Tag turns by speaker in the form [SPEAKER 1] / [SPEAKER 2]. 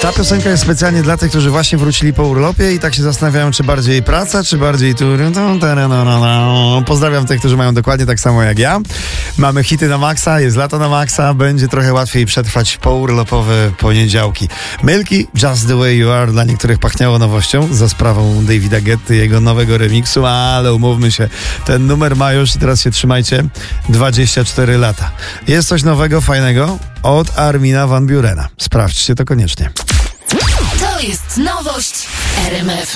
[SPEAKER 1] Ta piosenka jest specjalnie dla tych, którzy właśnie wrócili po urlopie i tak się zastanawiają, czy bardziej praca, czy bardziej tu. Pozdrawiam tych, którzy mają dokładnie tak samo jak ja. Mamy hity na maksa, jest lato na maksa, będzie trochę łatwiej przetrwać pourlopowe poniedziałki. Milky, Just the Way You Are dla niektórych pachniało nowością za sprawą Davida Guetty, jego nowego remiksu, ale umówmy się, ten numer ma już, i teraz się trzymajcie, 24 lata. Jest coś nowego, fajnego od Armina van Burena. Sprawdźcie to koniecznie.
[SPEAKER 2] To jest nowość RMF.